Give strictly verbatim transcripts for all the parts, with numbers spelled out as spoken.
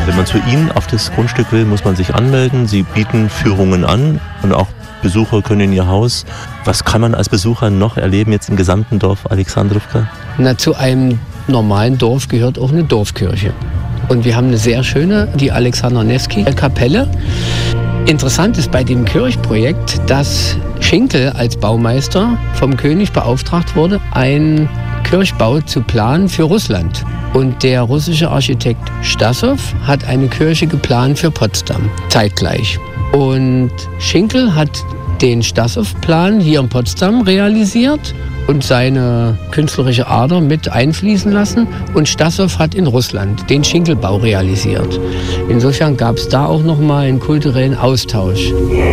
Wenn man zu Ihnen auf das Grundstück will, muss man sich anmelden. Sie bieten Führungen an und auch Besucher können in Ihr Haus. Was kann man als Besucher noch erleben jetzt im gesamten Dorf Alexandrowka? Na, zu einem normalen Dorf gehört auch eine Dorfkirche. Und wir haben eine sehr schöne, die Alexander Nevsky-Kapelle. Interessant ist bei dem Kirchprojekt, dass Schinkel als Baumeister vom König beauftragt wurde, einen Kirchbau zu planen für Russland. Und der russische Architekt Stassow hat eine Kirche geplant für Potsdam, zeitgleich. Und Schinkel hat den Stassow-Plan hier in Potsdam realisiert und seine künstlerische Ader mit einfließen lassen. Und Stassow hat in Russland den Schinkelbau realisiert. Insofern gab es da auch nochmal einen kulturellen Austausch.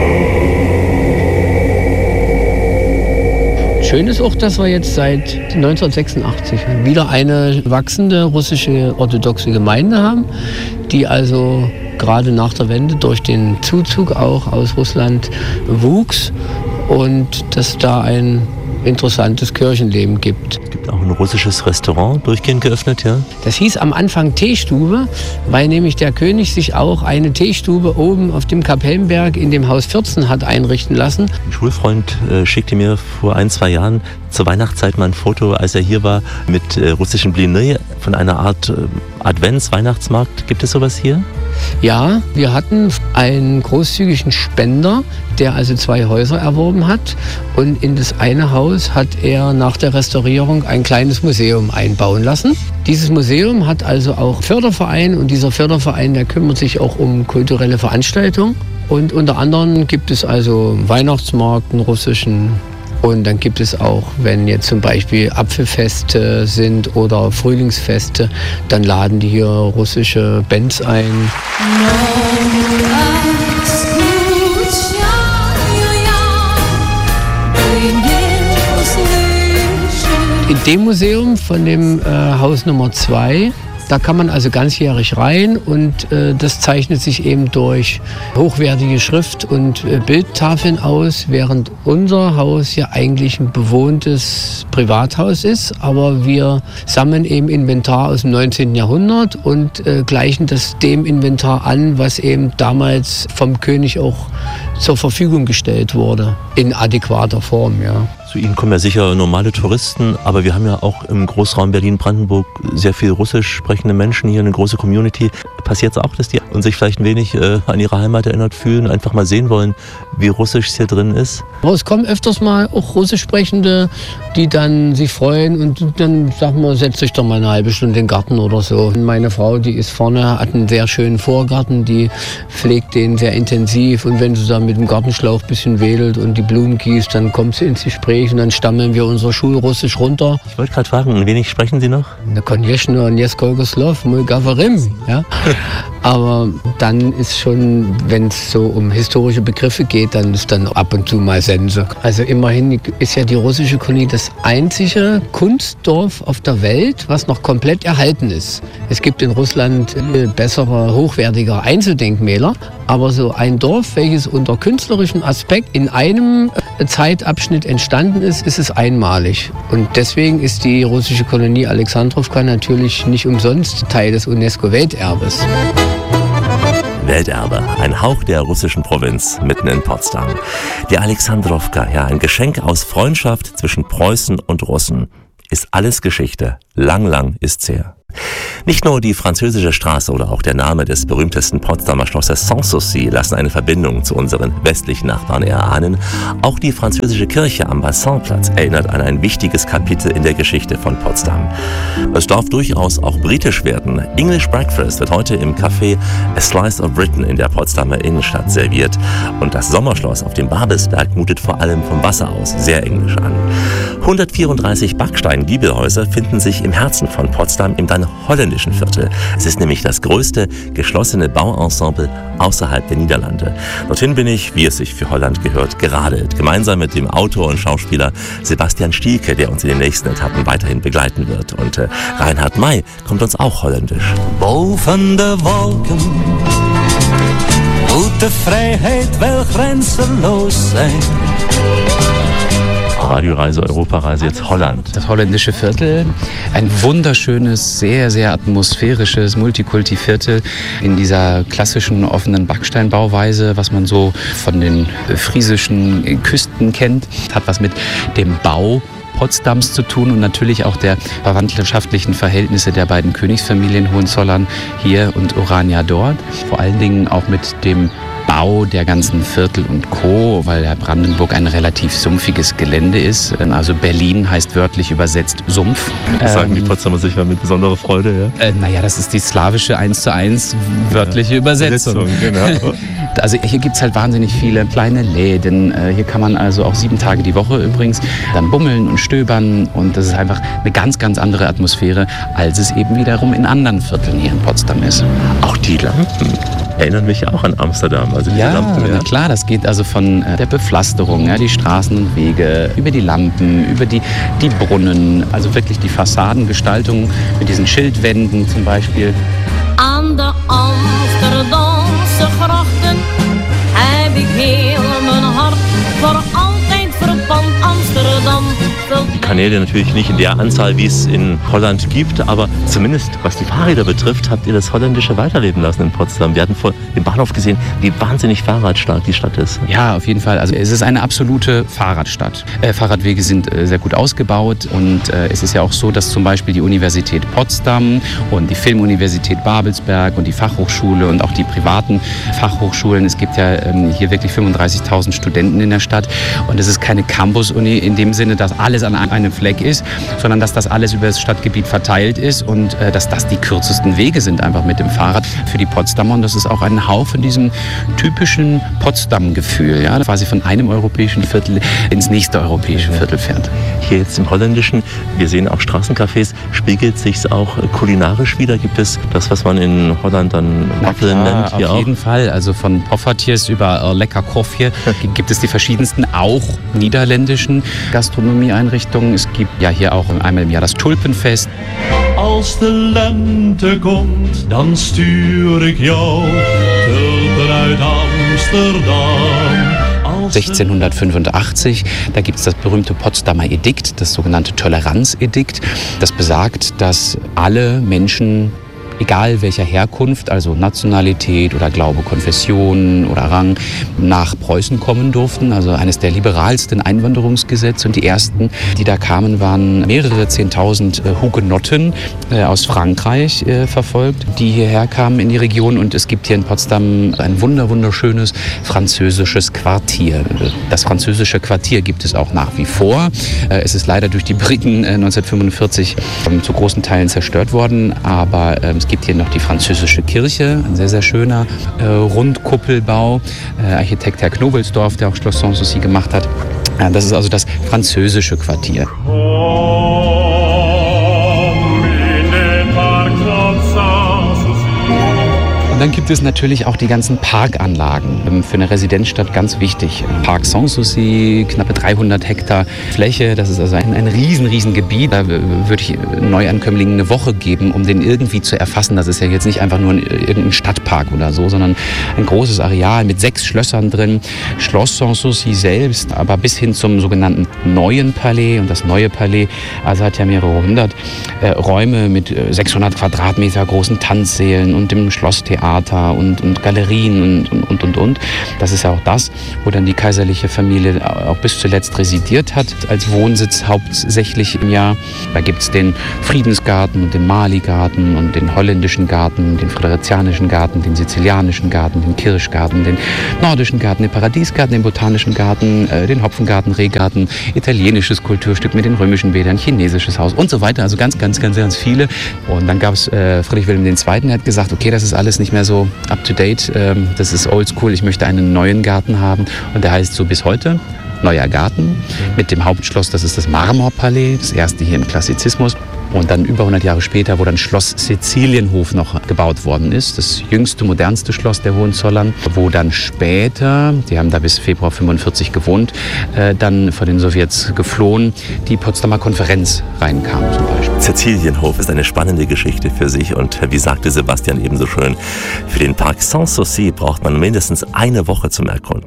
Schön ist auch, dass wir jetzt seit neunzehnhundertsechsundachtzig wieder eine wachsende russische orthodoxe Gemeinde haben, die also gerade nach der Wende durch den Zuzug auch aus Russland wuchs und dass da ein interessantes Kirchenleben gibt. Es gibt auch ein russisches Restaurant, durchgehend geöffnet, ja? Das hieß am Anfang Teestube, weil nämlich der König sich auch eine Teestube oben auf dem Kapellenberg in dem Haus vierzehn hat einrichten lassen. Ein Schulfreund äh, schickte mir vor ein, zwei Jahren zur Weihnachtszeit mal ein Foto, als er hier war, mit äh, russischen Bliny von einer Art äh, Advents-Weihnachtsmarkt. Gibt es sowas hier? Ja, wir hatten einen großzügigen Spender, der also zwei Häuser erworben hat. Und in das eine Haus hat er nach der Restaurierung ein kleines Museum einbauen lassen. Dieses Museum hat also auch Förderverein und dieser Förderverein, der kümmert sich auch um kulturelle Veranstaltungen. Und unter anderem gibt es also einen Weihnachtsmarkt, einen russischen. Und dann gibt es auch, wenn jetzt zum Beispiel Apfelfeste sind oder Frühlingsfeste, dann laden die hier russische Bands ein. In dem Museum von dem äh, Haus Nummer zwei, da kann man also ganzjährig rein und äh, das zeichnet sich eben durch hochwertige Schrift- und äh, Bildtafeln aus, während unser Haus ja eigentlich ein bewohntes Privathaus ist, aber wir sammeln eben Inventar aus dem neunzehnten Jahrhundert und äh, gleichen das dem Inventar an, was eben damals vom König auch zur Verfügung gestellt wurde, in adäquater Form, ja. Zu Ihnen kommen ja sicher normale Touristen, aber wir haben ja auch im Großraum Berlin-Brandenburg sehr viel russisch sprechende Menschen hier, eine große Community. Passiert es auch, dass die und sich vielleicht ein wenig äh, an ihre Heimat erinnert fühlen, einfach mal sehen wollen, wie russisch es hier drin ist? Aber es kommen öfters mal auch russisch Sprechende, die dann sich freuen und dann sagen wir, setz dich doch mal eine halbe Stunde in den Garten oder so. Meine Frau, die ist vorne, hat einen sehr schönen Vorgarten, die pflegt den sehr intensiv und wenn sie da mit dem Gartenschlauch ein bisschen wedelt und die Blumen gießt, dann kommt sie ins Gespräch und dann stammeln wir unser Schulrussisch runter. Ich wollte gerade fragen, ein wenig sprechen Sie noch? Na, konjeschno, njeskolko slov, mój gavarim, ja. Aber dann ist schon, wenn es so um historische Begriffe geht, dann ist dann ab und zu mal Sense. Also immerhin ist ja die russische Kolonie das einzige Kunstdorf auf der Welt, was noch komplett erhalten ist. Es gibt in Russland bessere, hochwertige Einzeldenkmäler, aber so ein Dorf, welches unter künstlerischem Aspekt in einem Zeitabschnitt entstanden ist, ist es einmalig. Und deswegen ist die russische Kolonie Alexandrowka natürlich nicht umsonst Teil des UNESCO-Welterbes. Welterbe, ein Hauch der russischen Provinz mitten in Potsdam. Die Alexandrowka, ja, ein Geschenk aus Freundschaft zwischen Preußen und Russen. Ist alles Geschichte. Lang, lang ist's her. Nicht nur die französische Straße oder auch der Name des berühmtesten Potsdamer Schlosses Sanssouci lassen eine Verbindung zu unseren westlichen Nachbarn erahnen. Auch die französische Kirche am Bassinplatz erinnert an ein wichtiges Kapitel in der Geschichte von Potsdam. Es darf durchaus auch britisch werden. English Breakfast wird heute im Café A Slice of Britain in der Potsdamer Innenstadt serviert. Und das Sommerschloss auf dem Babelsberg mutet vor allem vom Wasser aus sehr englisch an. hundertvierunddreißig Backstein-Giebelhäuser finden sich im Herzen von Potsdam im dann holländischen Viertel. Es ist nämlich das größte geschlossene Bauensemble außerhalb der Niederlande. Dorthin bin ich, wie es sich für Holland gehört, geradelt. Gemeinsam mit dem Autor und Schauspieler Sebastian Stielke, der uns in den nächsten Etappen weiterhin begleiten wird. Und äh, Reinhard May kommt uns auch holländisch. Boven de wolken moet de vrijheid wel grenzeloos zijn. Radioreise, Europareise, jetzt Holland. Das holländische Viertel, ein wunderschönes, sehr, sehr atmosphärisches Multikulti-Viertel in dieser klassischen offenen Backsteinbauweise, was man so von den friesischen Küsten kennt. Hat was mit dem Bau Potsdams zu tun und natürlich auch der verwandtschaftlichen Verhältnisse der beiden Königsfamilien Hohenzollern hier und Orania dort. Vor allen Dingen auch mit dem Bau der ganzen Viertel und Co., weil ja Brandenburg ein relativ sumpfiges Gelände ist. Also Berlin heißt wörtlich übersetzt Sumpf. Das sagen die Potsdamer sicher mit besonderer Freude, ja? Äh, naja, das ist die slawische eins zu eins wörtliche ja, Übersetzung. Genau. Also hier gibt es halt wahnsinnig viele kleine Läden. Hier kann man also auch sieben Tage die Woche übrigens dann bummeln und stöbern. Und das ist einfach eine ganz, ganz andere Atmosphäre, als es eben wiederum in anderen Vierteln hier in Potsdam ist. Auch die Lampen erinnern mich auch an Amsterdam. Also die ja, Lampen, ja, na klar, das geht also von äh, der Bepflasterung, ja, die Straßen und Wege, über die Lampen, über die, die Brunnen, also wirklich die Fassadengestaltung mit diesen Schildwänden zum Beispiel. An der Amsterdamse grachten heb ik heel mijn hart voor altijd verpand Amsterdam. Kanäle natürlich nicht in der Anzahl, wie es in Holland gibt, aber zumindest was die Fahrräder betrifft, habt ihr das Holländische weiterleben lassen in Potsdam. Wir hatten vor dem Bahnhof gesehen, wie wahnsinnig fahrradstark die Stadt ist. Ja, auf jeden Fall. Also es ist eine absolute Fahrradstadt. Äh, Fahrradwege sind äh, sehr gut ausgebaut und äh, es ist ja auch so, dass zum Beispiel die Universität Potsdam und die Filmuniversität Babelsberg und die Fachhochschule und auch die privaten Fachhochschulen, es gibt ja ähm, hier wirklich fünfunddreißigtausend Studenten in der Stadt und es ist keine Campus-Uni in dem Sinne, dass alles an einem Fleck ist, sondern dass das alles über das Stadtgebiet verteilt ist und äh, dass das die kürzesten Wege sind einfach mit dem Fahrrad für die Potsdamer und das ist auch ein Hauch von diesem typischen Potsdam-Gefühl, ja, quasi von einem europäischen Viertel ins nächste europäische Viertel fährt. Hier jetzt im Holländischen, wir sehen auch Straßencafés, spiegelt sich es auch kulinarisch wieder? Gibt es das, was man in Holland dann Waffeln nennt? Hier auf auch? Jeden Fall, also von Poffertjes über äh, Lecker Koffje gibt es die verschiedensten, auch niederländischen Gastronomieeinrichtungen. Es gibt ja hier auch einmal im Jahr das Tulpenfest. Als de lente komt, dan stuur ik jou tulpen uit Amsterdam. sechzehnhundertfünfundachtzig, da gibt es das berühmte Potsdamer Edikt, das sogenannte Toleranzedikt. Das besagt, dass alle Menschen, egal welcher Herkunft, also Nationalität oder Glaube, Konfession oder Rang, nach Preußen kommen durften. Also eines der liberalsten Einwanderungsgesetze. Und die ersten, die da kamen, waren mehrere Zehntausend Hugenotten äh, aus Frankreich äh, verfolgt, die hierher kamen in die Region. Und es gibt hier in Potsdam ein wunder, wunderschönes französisches Quartier. Das französische Quartier gibt es auch nach wie vor. Äh, es ist leider durch die Briten äh, neunzehnhundertfünfundvierzig äh, zu großen Teilen zerstört worden, aber äh, es gibt hier noch die französische Kirche, ein sehr, sehr schöner äh, Rundkuppelbau. Äh, Architekt Herr Knobelsdorf, der auch Schloss Sanssouci gemacht hat. Äh, das ist also das französische Quartier. Und dann gibt es natürlich auch die ganzen Parkanlagen. Für eine Residenzstadt ganz wichtig. Park Sanssouci, knappe dreihundert Hektar Fläche. Das ist also ein, ein riesen, riesen Gebiet. Da würde ich Neuankömmlingen eine Woche geben, um den irgendwie zu erfassen. Das ist ja jetzt nicht einfach nur ein, irgendein Stadtpark oder so, sondern ein großes Areal mit sechs Schlössern drin. Schloss Sanssouci selbst, aber bis hin zum sogenannten Neuen Palais. Und das Neue Palais also hat ja mehrere hundert äh, Räume mit äh, sechshundert Quadratmeter großen Tanzsälen und dem Schlosstheater. Und, und Galerien und, und, und, und. Das ist ja auch das, wo dann die kaiserliche Familie auch bis zuletzt residiert hat, als Wohnsitz hauptsächlich im Jahr. Da gibt es den Friedensgarten und den Mali-Garten und den holländischen Garten, den friderizianischen Garten, den sizilianischen Garten, den Kirschgarten, den nordischen Garten, den Paradiesgarten, den botanischen Garten, äh, den Hopfengarten, Rehgarten, italienisches Kulturstück mit den römischen Bädern, chinesisches Haus und so weiter. Also ganz, ganz, ganz, ganz viele. Und dann gab es äh, Friedrich Wilhelm der Zweite., der hat gesagt, okay, das ist alles nicht mehr so up-to-date, ähm, das ist oldschool, ich möchte einen neuen Garten haben und der heißt so bis heute Neuer Garten mit dem Hauptschloss, das ist das Marmorpalais, das erste hier im Klassizismus. Und dann über hundert Jahre später, wo dann Schloss Sizilienhof noch gebaut worden ist, das jüngste, modernste Schloss der Hohenzollern, wo dann später, die haben da bis Februar fünfundvierzig gewohnt, äh, dann von den Sowjets geflohen, die Potsdamer Konferenz reinkam zum Beispiel. Sizilienhof ist eine spannende Geschichte für sich und wie sagte Sebastian ebenso schön, für den Park Sanssouci braucht man mindestens eine Woche zum Erkunden.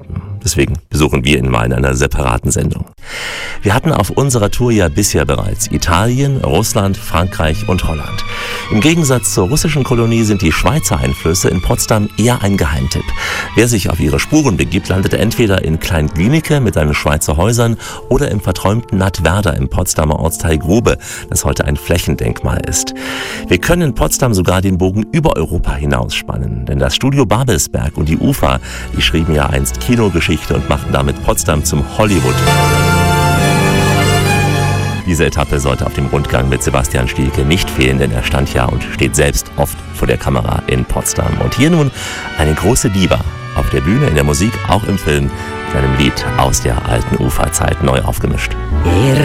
Deswegen besuchen wir ihn mal in einer separaten Sendung. Wir hatten auf unserer Tour ja bisher bereits Italien, Russland, Frankreich und Holland. Im Gegensatz zur russischen Kolonie sind die Schweizer Einflüsse in Potsdam eher ein Geheimtipp. Wer sich auf ihre Spuren begibt, landet entweder in Klein-Glienicke mit seinen Schweizer Häusern oder im verträumten Nattwerder im Potsdamer Ortsteil Grube, das heute ein Flächendenkmal ist. Wir können in Potsdam sogar den Bogen über Europa hinausspannen, denn das Studio Babelsberg und die U F A, die schrieben ja einst Kinogeschichte und machten damit Potsdam zum Hollywood. Diese Etappe sollte auf dem Rundgang mit Sebastian Stielke nicht fehlen, denn er stand ja und steht selbst oft vor der Kamera in Potsdam. Und hier nun eine große Diva auf der Bühne, in der Musik, auch im Film, mit einem Lied aus der alten Uferzeit neu aufgemischt. Er